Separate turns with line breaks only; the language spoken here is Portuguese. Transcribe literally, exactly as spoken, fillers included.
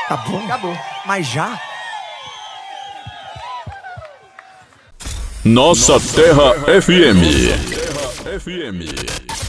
Tá bom?
Acabou.
Mas já?
Nossa Terra F M. Nossa Terra F M.